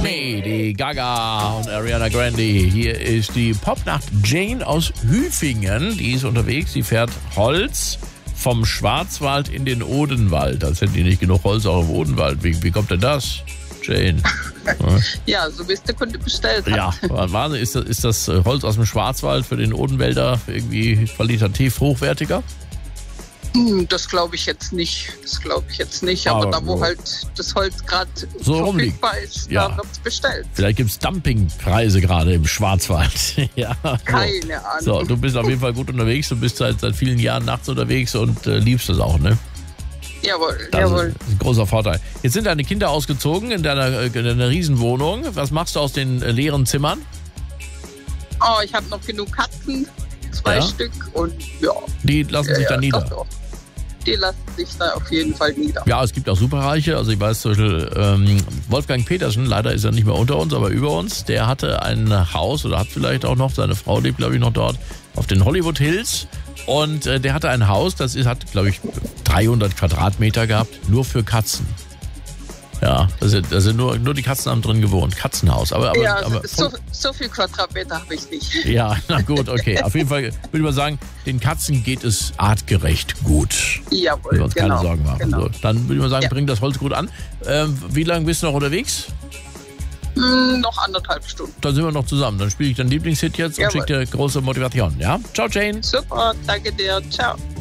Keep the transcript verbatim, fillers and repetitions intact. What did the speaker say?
Me, die Gaga und Ariana Grande. Hier ist die Popnacht Jane aus Hüfingen. Die ist unterwegs, sie fährt Holz vom Schwarzwald in den Odenwald. Als hätten die nicht genug Holz auch im Odenwald. Wie, wie kommt denn das, Jane? Ja, so wie es der Kunde bestellt hat. Ja, Wahnsinn. Ist das, ist das Holz aus dem Schwarzwald für den Odenwälder irgendwie qualitativ hochwertiger? Das glaube ich jetzt nicht. Das glaube ich jetzt nicht. Aber, Aber da, wo ja. halt das Holz gerade So rumliegt. verfügbar ist, Ja. da wird es bestellt. Vielleicht gibt es Dumpingpreise gerade im Schwarzwald. Ja, so. Keine Ahnung. So, du bist auf jeden Fall gut unterwegs. Du bist seit, seit vielen Jahren nachts unterwegs und äh, liebst es auch, ne? Jawohl, Das jawohl. ist ein großer Vorteil. Jetzt sind deine Kinder ausgezogen in deiner, äh, in deiner Riesenwohnung. Was machst du aus den äh, leeren Zimmern? Oh, ich habe noch genug Katzen. Zwei Ja. Stück. Und ja. Die lassen ja, sich ja, dann nieder. Doch, doch. Die lassen sich da auf jeden Fall nieder. Ja, es gibt auch Superreiche. Also ich weiß zum Beispiel, ähm, Wolfgang Petersen, leider ist er nicht mehr unter uns, aber über uns, der hatte ein Haus oder hat vielleicht auch noch, seine Frau lebt, glaube ich, noch dort, auf den Hollywood Hills. Und äh, der hatte ein Haus, das ist, hat, glaube ich, dreihundert Quadratmeter gehabt, nur für Katzen. Ja, da sind, da sind nur, nur die Katzen haben drin gewohnt. Katzenhaus. Aber, aber, ja, aber so, so viel Quadratmeter habe ich nicht. ja, na gut, okay. Auf jeden Fall würde ich mal sagen, den Katzen geht es artgerecht gut. Jawohl, Müssen wir uns genau. keine Sorgen machen. Genau. So, dann würde ich mal sagen, Ja. bring das Holz gut an. Ähm, wie lange bist du noch unterwegs? Hm, noch anderthalb Stunden. Dann sind wir noch zusammen. Dann spiele ich deinen Lieblingshit jetzt und Jawohl. schicke dir große Motivation. Ja? Ciao, Jane. Super, danke dir. Ciao.